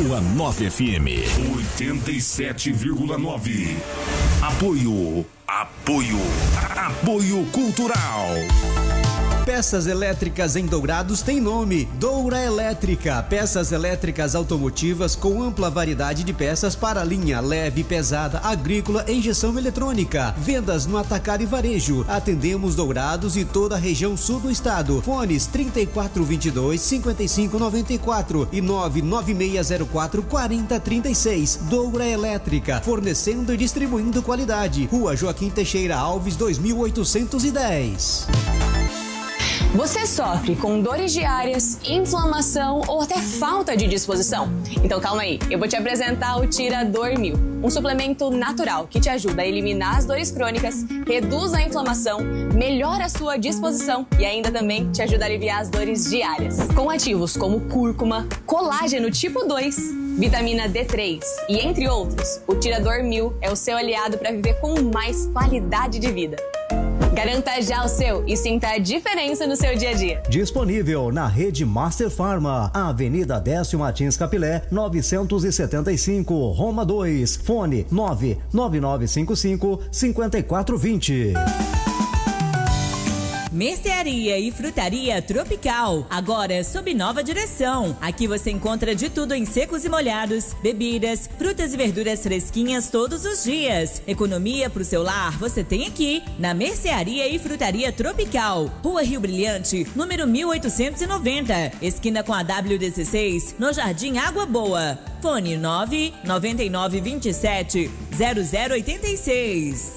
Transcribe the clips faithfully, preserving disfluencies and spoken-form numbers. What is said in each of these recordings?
Boa Nova F M oitenta e sete vírgula nove. Apoio, apoio, apoio cultural. Peças elétricas em Dourados tem nome, Doura Elétrica. Peças elétricas automotivas com ampla variedade de peças para linha leve, pesada, agrícola e injeção eletrônica. Vendas no atacado e varejo. Atendemos Dourados e toda a região sul do estado. Fones trinta e quatro, vinte e dois, cinquenta e cinco, noventa e quatro e nove nove seis zero quatro, quarenta, trinta e seis. Doura Elétrica, fornecendo e distribuindo qualidade. Rua Joaquim Teixeira Alves, dois mil oitocentos e dez. Você sofre com dores diárias, inflamação ou até falta de disposição? Então calma aí, eu vou te apresentar o Tirador Mil, um suplemento natural que te ajuda a eliminar as dores crônicas, reduz a inflamação, melhora a sua disposição e ainda também te ajuda a aliviar as dores diárias. Com ativos como cúrcuma, colágeno tipo dois, vitamina D três e entre outros, o Tirador Mil é o seu aliado para viver com mais qualidade de vida. Garanta já o seu e sinta a diferença no seu dia a dia. Disponível na rede Master Pharma, Avenida Décio Martins Capilé, novecentos e setenta e cinco, Roma dois. Fone nove nove nove cinco cinco, cinco quatro dois zero. Mercearia e Frutaria Tropical, agora sob nova direção. Aqui você encontra de tudo em secos e molhados, bebidas, frutas e verduras fresquinhas todos os dias. Economia pro seu lar você tem aqui, na Mercearia e Frutaria Tropical. Rua Rio Brilhante, número mil oitocentos e noventa, esquina com a W dezesseis, no Jardim Água Boa. Fone nove nove nove dois sete, zero zero oito seis.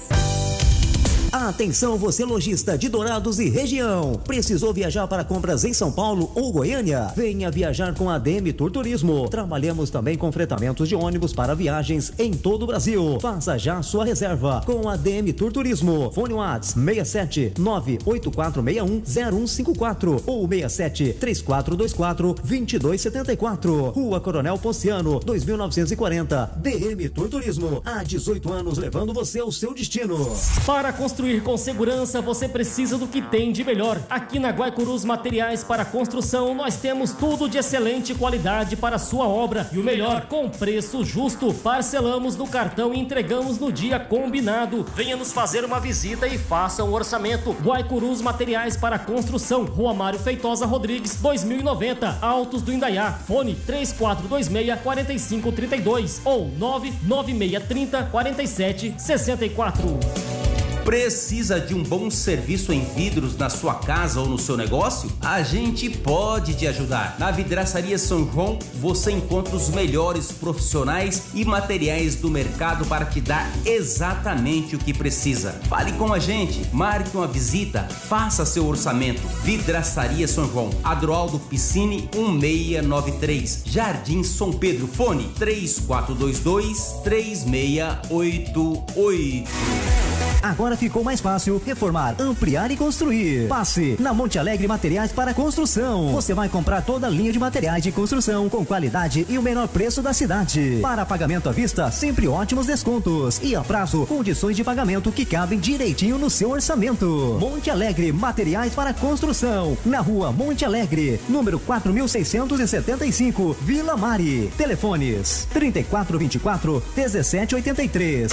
Atenção você lojista de Dourados e região. Precisou viajar para compras em São Paulo ou Goiânia? Venha viajar com a A D M Tour Turismo. Trabalhamos também com fretamentos de ônibus para viagens em todo o Brasil. Faça já sua reserva com a A D M Tour Turismo. Fone WhatsApp seis sete nove oito quatro seis um zero um cinco quatro ou seis sete três quatro dois quatro dois dois sete quatro. Rua Coronel Ponciano, dois mil novecentos e quarenta. D M Tour Turismo. Há dezoito anos levando você ao seu destino. Para construir com segurança, você precisa do que tem de melhor. Aqui na Guaicurus Materiais para Construção, nós temos tudo de excelente qualidade para a sua obra. E o melhor, com preço justo. Parcelamos no cartão e entregamos no dia combinado. Venha nos fazer uma visita e faça um orçamento. Guaicurus Materiais para Construção, Rua Mário Feitosa Rodrigues, dois mil e noventa, Altos do Indaiá. Fone três quatro dois seis, quatro cinco três dois ou nove nove seis três zero, quatro sete seis quatro. Precisa de um bom serviço em vidros na sua casa ou no seu negócio? A gente pode te ajudar. Na Vidraçaria São João, você encontra os melhores profissionais e materiais do mercado para te dar exatamente o que precisa. Fale com a gente, marque uma visita, faça seu orçamento. Vidraçaria São João, Adroaldo Piscine um seis nove três, Jardim São Pedro. Fone três quatro dois dois, três seis oito oito. Agora ficou mais fácil reformar, ampliar e construir. Passe na Monte Alegre Materiais para Construção. Você vai comprar toda a linha de materiais de construção com qualidade e o menor preço da cidade. Para pagamento à vista, sempre ótimos descontos. E a prazo, condições de pagamento que cabem direitinho no seu orçamento. Monte Alegre Materiais para Construção. Na rua Monte Alegre, número quatro mil seiscentos e setenta e cinco, Vila Mari. Telefones trinta e quatro vinte e quatro, dezessete oitenta e três.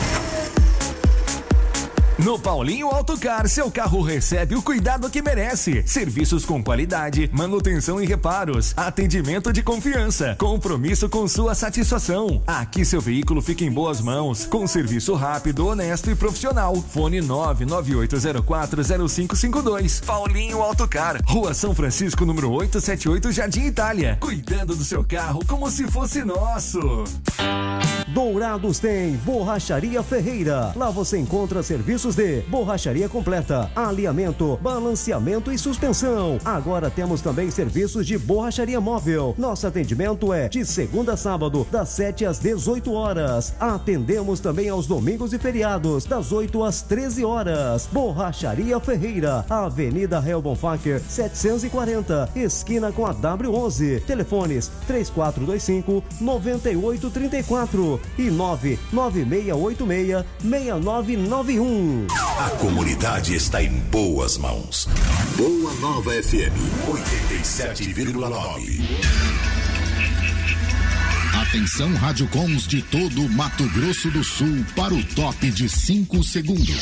No Paulinho Autocar, seu carro recebe o cuidado que merece. Serviços com qualidade, manutenção e reparos, atendimento de confiança, compromisso com sua satisfação. Aqui seu veículo fica em boas mãos, com serviço rápido, honesto e profissional. Fone nove nove oito zero quatro zero cinco cinco dois. Paulinho Autocar, Rua São Francisco, número oitocentos e setenta e oito, Jardim Itália. Cuidando do seu carro como se fosse nosso. Dourados tem Borracharia Ferreira. Lá você encontra serviços de borracharia completa, alinhamento, balanceamento e suspensão. Agora temos também serviços de borracharia móvel. Nosso atendimento é de segunda a sábado, das sete às dezoito horas. Atendemos também aos domingos e feriados, das oito às treze horas. Borracharia Ferreira, Avenida Real Bonfacker, setecentos e quarenta, esquina com a W onze. Telefones três quatro dois cinco, nove oito três quatro e nove nove seis oito seis, seis nove nove um. A comunidade está em boas mãos. Boa Nova F M oitenta e sete vírgula nove. Atenção, Rádio Cons de todo Mato Grosso do Sul para o top de cinco segundos.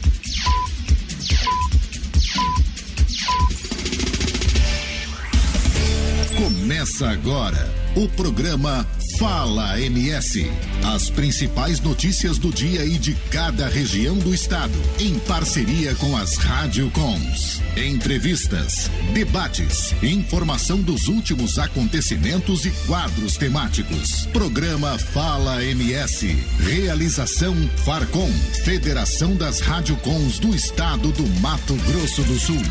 Começa agora o programa Fala M S. As principais notícias do dia e de cada região do estado, em parceria com as Rádio Cons. Entrevistas, debates, informação dos últimos acontecimentos e quadros temáticos. Programa Fala M S. Realização Farcom, Federação das Rádio Cons do estado do Mato Grosso do Sul.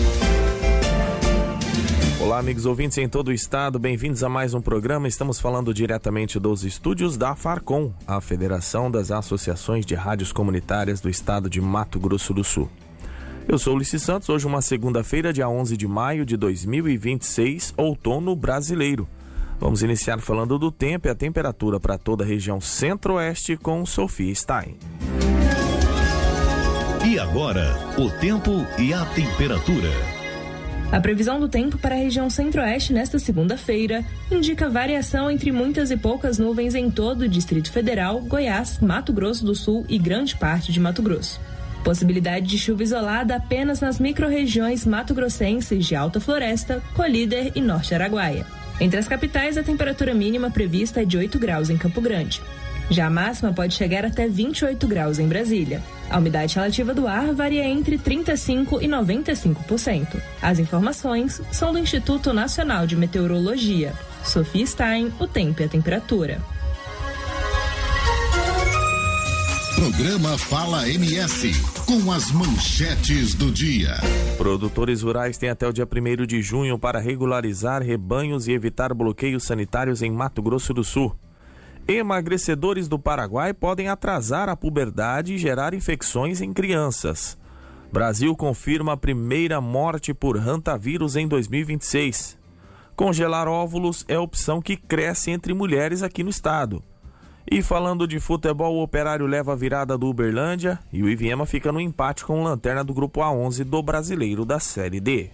Olá, amigos ouvintes em todo o estado, bem-vindos a mais um programa. Estamos falando diretamente dos estúdios da Farcom, a Federação das Associações de Rádios Comunitárias do estado de Mato Grosso do Sul. Eu sou Ulisses Santos, hoje uma segunda-feira, dia onze de maio de dois mil e vinte e seis, outono brasileiro. Vamos iniciar falando do tempo e a temperatura para toda a região centro-oeste com Sofia Stein. E agora, o tempo e a temperatura. A previsão do tempo para a região centro-oeste nesta segunda-feira indica variação entre muitas e poucas nuvens em todo o Distrito Federal, Goiás, Mato Grosso do Sul e grande parte de Mato Grosso. Possibilidade de chuva isolada apenas nas micro-regiões mato-grossenses de Alta Floresta, Colíder e Norte Araguaia. Entre as capitais, a temperatura mínima prevista é de oito graus em Campo Grande. Já a máxima pode chegar até vinte e oito graus em Brasília. A umidade relativa do ar varia entre trinta e cinco por cento e noventa e cinco por cento. As informações são do Instituto Nacional de Meteorologia. Sofia Stein, o tempo e a temperatura. Programa Fala M S, com as manchetes do dia. Produtores rurais têm até o dia primeiro de junho para regularizar rebanhos e evitar bloqueios sanitários em Mato Grosso do Sul. Emagrecedores do Paraguai podem atrasar a puberdade e gerar infecções em crianças. Brasil confirma a primeira morte por hantavírus em dois mil e vinte e seis. Congelar óvulos é opção que cresce entre mulheres aqui no estado. E falando de futebol, o Operário leva a virada do Uberlândia e o Iviema fica no empate com o Lanterna do Grupo A onze do Brasileiro da Série D.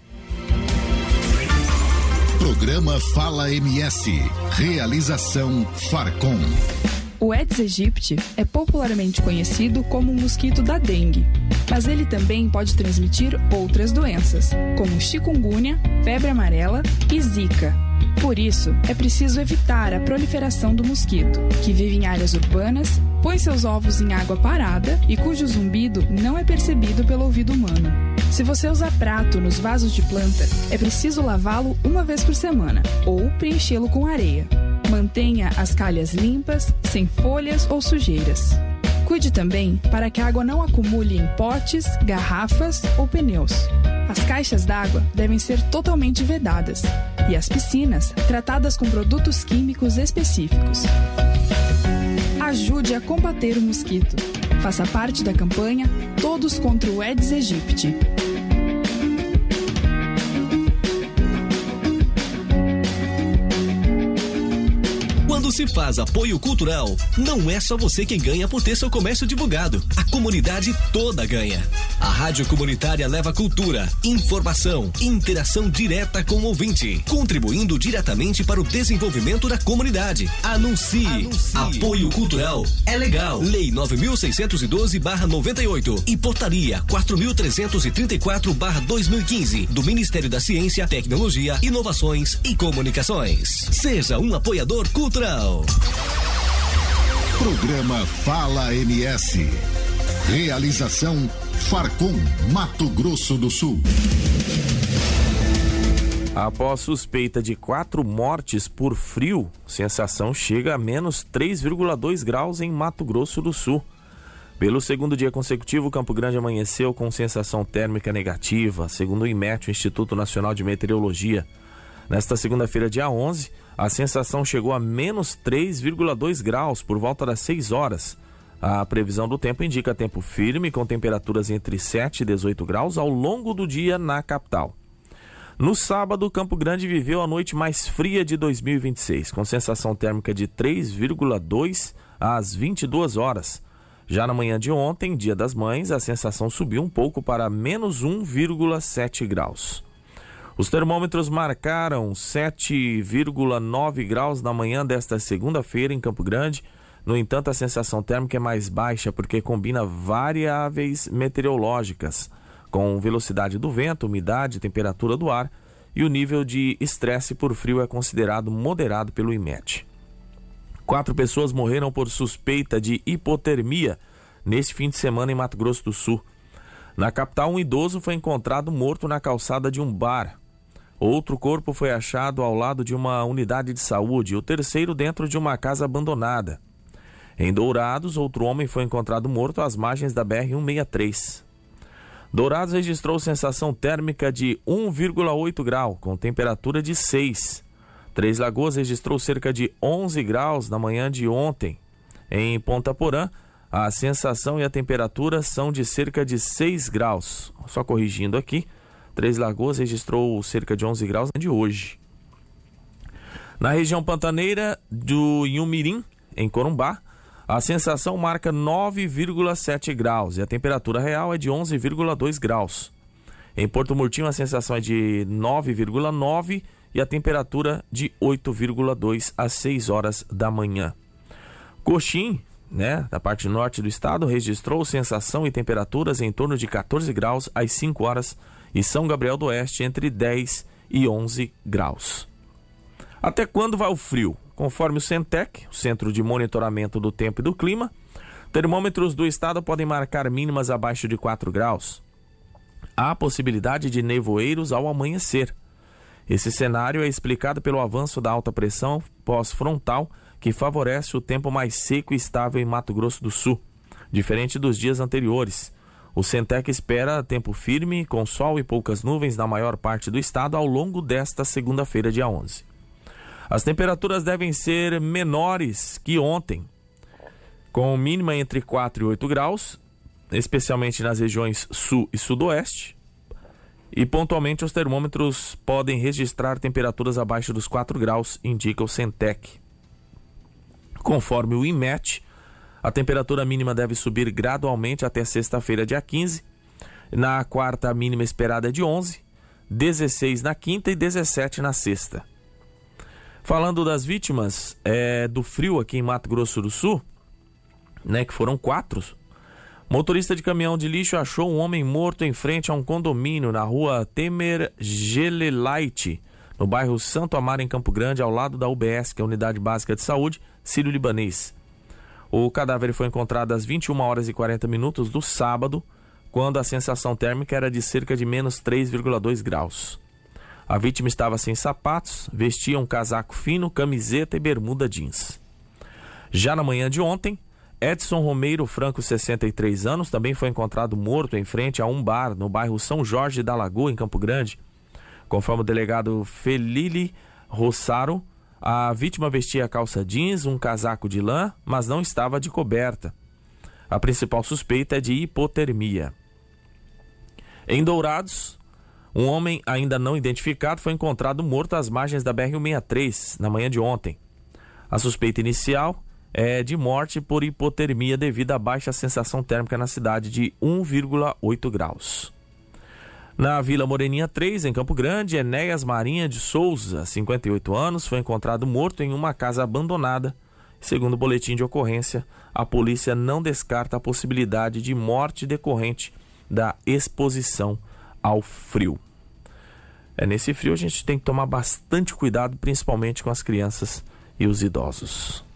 Programa Fala M S. Realização Farcom. O Aedes aegypti é popularmente conhecido como o mosquito da dengue, mas ele também pode transmitir outras doenças, como chikungunya, febre amarela e zika. Por isso, é preciso evitar a proliferação do mosquito, que vive em áreas urbanas, põe seus ovos em água parada e cujo zumbido não é percebido pelo ouvido humano. Se você usar prato nos vasos de planta, é preciso lavá-lo uma vez por semana ou preenchê-lo com areia. Mantenha as calhas limpas, sem folhas ou sujeiras. Cuide também para que a água não acumule em potes, garrafas ou pneus. As caixas d'água devem ser totalmente vedadas e as piscinas tratadas com produtos químicos específicos. Ajude a combater o mosquito. Faça parte da campanha Todos contra o Aedes aegypti. Quando se faz apoio cultural, não é só você quem ganha por ter seu comércio divulgado. A comunidade toda ganha. A Rádio Comunitária leva cultura, informação e interação direta com o ouvinte, contribuindo diretamente para o desenvolvimento da comunidade. Anuncie. Anuncie. Apoio cultural é legal. Lei nove mil seiscentos e doze barra noventa e oito e Portaria quatro mil trezentos e trinta e quatro barra dois mil e quinze do Ministério da Ciência, Tecnologia, Inovações e Comunicações. Seja um apoiador cultural. Programa Fala M S. Realização Farcom, Mato Grosso do Sul. Após suspeita de quatro mortes por frio, sensação chega a menos três vírgula dois graus em Mato Grosso do Sul. Pelo segundo dia consecutivo, Campo Grande amanheceu com sensação térmica negativa, segundo o IMET, o Instituto Nacional de Meteorologia. Nesta segunda-feira, dia onze, a sensação chegou a menos três vírgula dois graus por volta das seis horas. A previsão do tempo indica tempo firme com temperaturas entre sete e dezoito graus ao longo do dia na capital. No sábado, Campo Grande viveu a noite mais fria de dois mil e vinte e seis, com sensação térmica de três vírgula dois às vinte e duas horas. Já na manhã de ontem, Dia das Mães, a sensação subiu um pouco para menos um vírgula sete graus. Os termômetros marcaram sete vírgula nove graus na manhã desta segunda-feira em Campo Grande. No entanto, a sensação térmica é mais baixa porque combina variáveis meteorológicas, com velocidade do vento, umidade, temperatura do ar, e o nível de estresse por frio é considerado moderado pelo I M E T. Quatro pessoas morreram por suspeita de hipotermia neste fim de semana em Mato Grosso do Sul. Na capital, um idoso foi encontrado morto na calçada de um bar. Outro corpo foi achado ao lado de uma unidade de saúde e o terceiro dentro de uma casa abandonada. Em Dourados, outro homem foi encontrado morto às margens da B R cento e sessenta e três. Dourados registrou sensação térmica de um vírgula oito grau, com temperatura de seis. Três Lagoas registrou cerca de onze graus na manhã de ontem. Em Ponta Porã, a sensação e a temperatura são de cerca de seis graus. Só corrigindo aqui, Três Lagoas registrou cerca de onze graus de hoje. Na região pantaneira do Inhumirim, em Corumbá, a sensação marca nove vírgula sete graus e a temperatura real é de onze vírgula dois graus. Em Porto Murtinho, a sensação é de nove vírgula nove e a temperatura de oito vírgula dois às seis horas da manhã. Coxim, né, da parte norte do estado, registrou sensação e temperaturas em torno de quatorze graus às cinco horas e São Gabriel do Oeste entre dez e onze graus. Até quando vai o frio? Conforme o Centec, o Centro de Monitoramento do Tempo e do Clima, termômetros do estado podem marcar mínimas abaixo de quatro graus. Há possibilidade de nevoeiros ao amanhecer. Esse cenário é explicado pelo avanço da alta pressão pós-frontal, que favorece o tempo mais seco e estável em Mato Grosso do Sul, diferente dos dias anteriores. O Centec espera tempo firme, com sol e poucas nuvens na maior parte do estado ao longo desta segunda-feira, dia onze. As temperaturas devem ser menores que ontem, com mínima entre quatro e oito graus, especialmente nas regiões sul e sudoeste, e pontualmente os termômetros podem registrar temperaturas abaixo dos quatro graus, indica o Centec. Conforme o I M E T, a temperatura mínima deve subir gradualmente até sexta-feira, dia quinze. Na quarta, a mínima esperada é de onze, dezesseis na quinta e dezessete na sexta. Falando das vítimas é, do frio aqui em Mato Grosso do Sul, né, que foram quatro. Motorista de caminhão de lixo achou um homem morto em frente a um condomínio na rua Temer Gelelaite, no bairro Santo Amaro, em Campo Grande, ao lado da U B S, que é a Unidade Básica de Saúde, Sírio-Libanês. O cadáver foi encontrado às vinte e uma horas e quarenta minutos do sábado, quando a sensação térmica era de cerca de menos três vírgula dois graus. A vítima estava sem sapatos, vestia um casaco fino, camiseta e bermuda jeans. Já na manhã de ontem, Edson Romeiro Franco, sessenta e três anos, também foi encontrado morto em frente a um bar no bairro São Jorge da Lagoa, em Campo Grande. Conforme o delegado Felili Rossaro, a vítima vestia calça jeans, um casaco de lã, mas não estava de coberta. A principal suspeita é de hipotermia. Em Dourados, um homem ainda não identificado foi encontrado morto às margens da B R cento e sessenta e três na manhã de ontem. A suspeita inicial é de morte por hipotermia devido à baixa sensação térmica na cidade de um vírgula oito graus. Na Vila Moreninha três, em Campo Grande, Enéas Marinha de Souza, cinquenta e oito anos, foi encontrado morto em uma casa abandonada. Segundo o boletim de ocorrência, a polícia não descarta a possibilidade de morte decorrente da exposição ao frio. É, nesse frio a gente tem que tomar bastante cuidado, principalmente com as crianças e os idosos.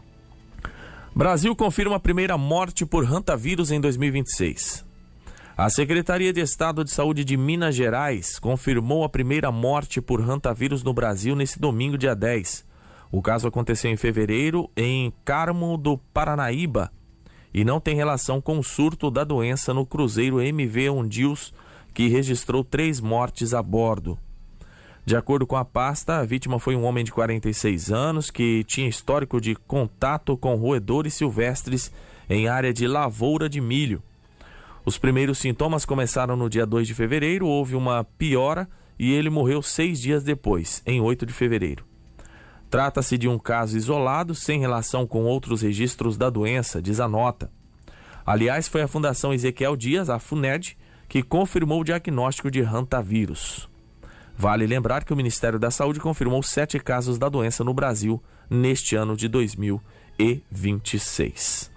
Brasil confirma a primeira morte por hantavírus em dois mil e vinte e seis. A Secretaria de Estado de Saúde de Minas Gerais confirmou a primeira morte por hantavírus no Brasil nesse domingo, dia dez. O caso aconteceu em fevereiro em Carmo do Paranaíba e não tem relação com o surto da doença no cruzeiro M V Ondius, que registrou três mortes a bordo. De acordo com a pasta, a vítima foi um homem de quarenta e seis anos que tinha histórico de contato com roedores silvestres em área de lavoura de milho. Os primeiros sintomas começaram no dia dois de fevereiro, houve uma piora e ele morreu seis dias depois, em oito de fevereiro. Trata-se de um caso isolado, sem relação com outros registros da doença, diz a nota. Aliás, foi a Fundação Ezequiel Dias, a FUNED, que confirmou o diagnóstico de hantavírus. Vale lembrar que o Ministério da Saúde confirmou sete casos da doença no Brasil neste ano de dois mil e vinte e seis.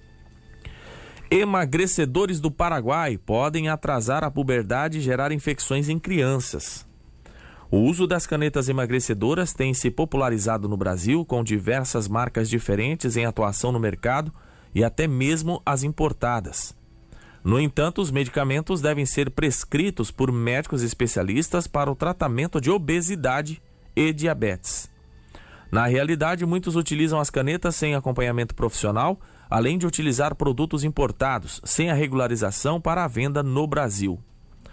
Emagrecedores do Paraguai podem atrasar a puberdade e gerar infecções em crianças. O uso das canetas emagrecedoras tem se popularizado no Brasil, com diversas marcas diferentes em atuação no mercado e até mesmo as importadas. No entanto, os medicamentos devem ser prescritos por médicos especialistas para o tratamento de obesidade e diabetes. Na realidade, muitos utilizam as canetas sem acompanhamento profissional, além de utilizar produtos importados, sem a regularização para a venda no Brasil.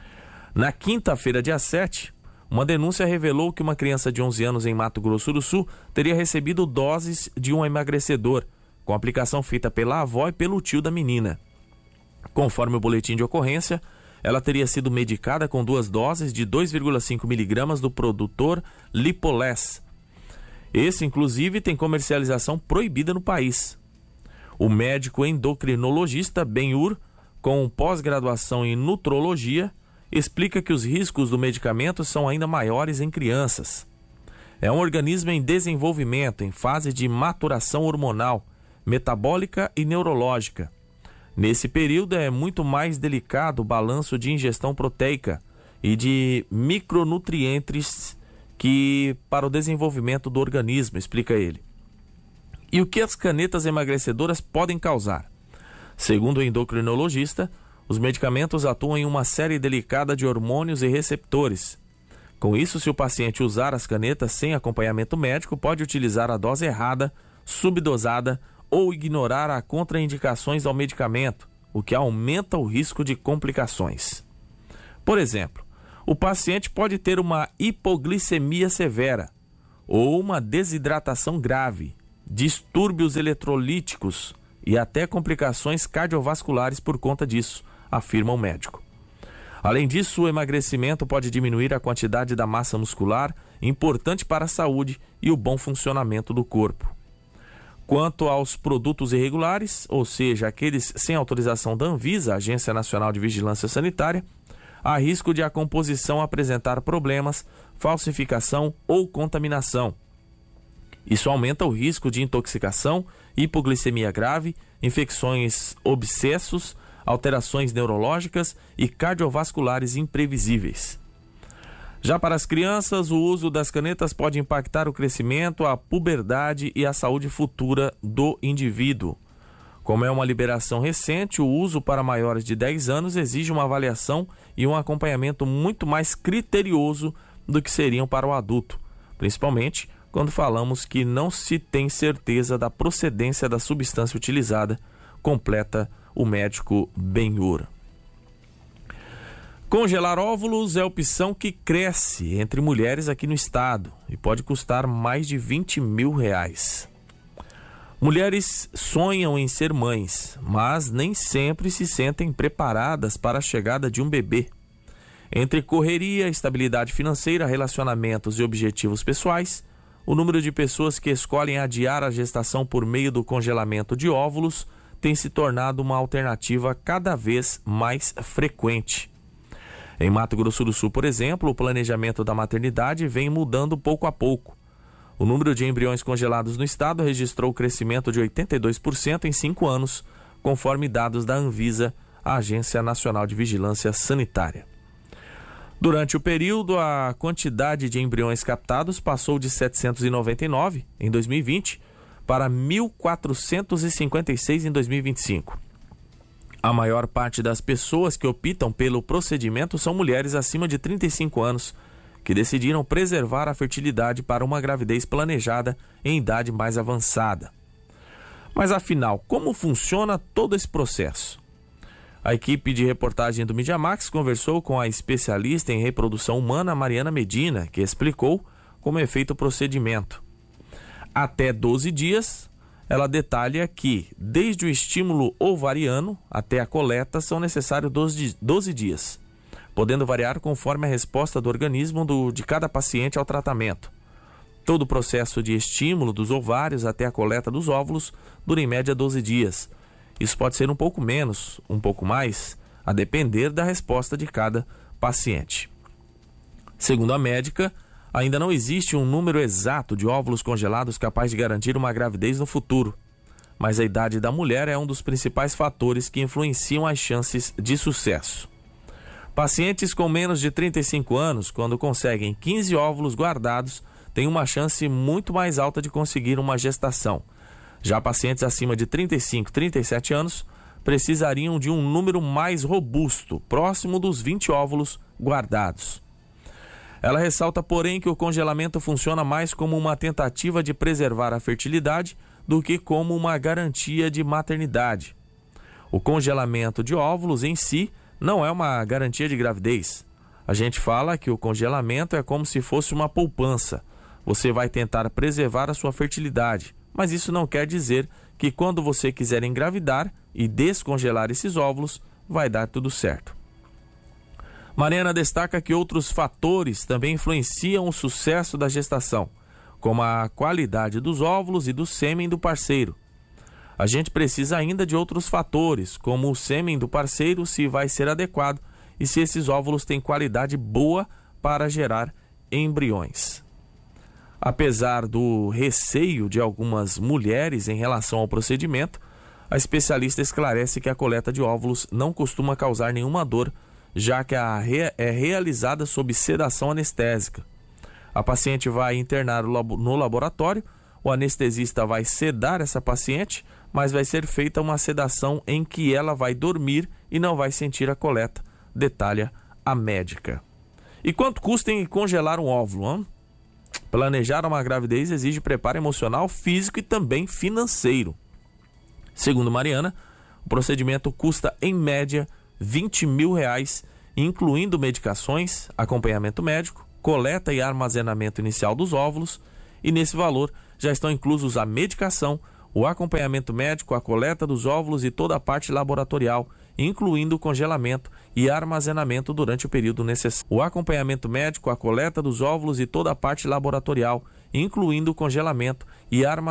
Na quinta-feira, dia sete, uma denúncia revelou que uma criança de onze anos em Mato Grosso do Sul teria recebido doses de um emagrecedor, com aplicação feita pela avó e pelo tio da menina. Conforme o boletim de ocorrência, ela teria sido medicada com duas doses de dois vírgula cinco miligramas do produtor Lipoless. Esse, inclusive, tem comercialização proibida no país. O médico endocrinologista Ben-Hur, com pós-graduação em nutrologia, explica que os riscos do medicamento são ainda maiores em crianças. É um organismo em desenvolvimento, em fase de maturação hormonal, metabólica e neurológica. Nesse período é muito mais delicado o balanço de ingestão proteica e de micronutrientes que para o desenvolvimento do organismo, explica ele. E o que as canetas emagrecedoras podem causar? Segundo o endocrinologista, os medicamentos atuam em uma série delicada de hormônios e receptores. Com isso, se o paciente usar as canetas sem acompanhamento médico, pode utilizar a dose errada, subdosada ou ignorar as contraindicações ao medicamento, o que aumenta o risco de complicações. Por exemplo, o paciente pode ter uma hipoglicemia severa ou uma desidratação grave, distúrbios eletrolíticos e até complicações cardiovasculares por conta disso, afirma o médico. Além disso, o emagrecimento pode diminuir a quantidade da massa muscular, importante para a saúde e o bom funcionamento do corpo. Quanto aos produtos irregulares, ou seja, aqueles sem autorização da Anvisa, Agência Nacional de Vigilância Sanitária, há risco de a composição apresentar problemas, falsificação ou contaminação. Isso aumenta o risco de intoxicação, hipoglicemia grave, infecções, abscessos, alterações neurológicas e cardiovasculares imprevisíveis. Já para as crianças, o uso das canetas pode impactar o crescimento, a puberdade e a saúde futura do indivíduo. Como é uma liberação recente, o uso para maiores de dez anos exige uma avaliação e um acompanhamento muito mais criterioso do que seriam para o adulto, principalmente quando falamos que não se tem certeza da procedência da substância utilizada, completa o médico Ben-Hur. Congelar óvulos é a opção que cresce entre mulheres aqui no estado e pode custar mais de vinte mil reais. Mulheres sonham em ser mães, mas nem sempre se sentem preparadas para a chegada de um bebê. Entre correria, estabilidade financeira, relacionamentos e objetivos pessoais, o número de pessoas que escolhem adiar a gestação por meio do congelamento de óvulos tem se tornado uma alternativa cada vez mais frequente. Em Mato Grosso do Sul, por exemplo, o planejamento da maternidade vem mudando pouco a pouco. O número de embriões congelados no estado registrou crescimento de oitenta e dois por cento em cinco anos, conforme dados da Anvisa, a Agência Nacional de Vigilância Sanitária. Durante o período, a quantidade de embriões captados passou de setecentos e noventa e nove em dois mil e vinte para mil quatrocentos e cinquenta e seis em dois mil e vinte e cinco. A maior parte das pessoas que optam pelo procedimento são mulheres acima de trinta e cinco anos, que decidiram preservar a fertilidade para uma gravidez planejada em idade mais avançada. Mas afinal, como funciona todo esse processo? A equipe de reportagem do Mídia Max conversou com a especialista em reprodução humana Mariana Medina, que explicou como é feito o procedimento. Até doze dias, ela detalha que, desde o estímulo ovariano até a coleta, são necessários doze dias, podendo variar conforme a resposta do organismo do, de cada paciente ao tratamento. Todo o processo de estímulo dos ovários até a coleta dos óvulos dura em média doze dias. Isso pode ser um pouco menos, um pouco mais, a depender da resposta de cada paciente. Segundo a médica, ainda não existe um número exato de óvulos congelados capaz de garantir uma gravidez no futuro, mas a idade da mulher é um dos principais fatores que influenciam as chances de sucesso. Pacientes com menos de trinta e cinco anos, quando conseguem quinze óvulos guardados, têm uma chance muito mais alta de conseguir uma gestação. Já pacientes acima de trinta e cinco, trinta e sete anos precisariam de um número mais robusto, próximo dos vinte óvulos guardados. Ela ressalta, porém, que o congelamento funciona mais como uma tentativa de preservar a fertilidade do que como uma garantia de maternidade. O congelamento de óvulos em si não é uma garantia de gravidez. A gente fala que o congelamento é como se fosse uma poupança. Você vai tentar preservar a sua fertilidade, mas isso não quer dizer que quando você quiser engravidar e descongelar esses óvulos, vai dar tudo certo. Mariana destaca que outros fatores também influenciam o sucesso da gestação, como a qualidade dos óvulos e do sêmen do parceiro. A gente precisa ainda de outros fatores, como o sêmen do parceiro, se vai ser adequado e se esses óvulos têm qualidade boa para gerar embriões. Apesar do receio de algumas mulheres em relação ao procedimento, a especialista esclarece que a coleta de óvulos não costuma causar nenhuma dor, já que a re- é realizada sob sedação anestésica. A paciente vai internar no laboratório, o anestesista vai sedar essa paciente, mas vai ser feita uma sedação em que ela vai dormir e não vai sentir a coleta, detalha a médica. E quanto custa em congelar um óvulo? Hein? Planejar uma gravidez exige preparo emocional, físico e também financeiro. Segundo Mariana, o procedimento custa em média vinte mil reais, incluindo medicações, acompanhamento médico, coleta e armazenamento inicial dos óvulos, e nesse valor já estão inclusos a medicação, o acompanhamento médico, a coleta dos óvulos e toda a parte laboratorial, incluindo o congelamento e armazenamento durante o período necessário. O acompanhamento médico, a coleta dos óvulos e toda a parte laboratorial, incluindo o congelamento e armazenamento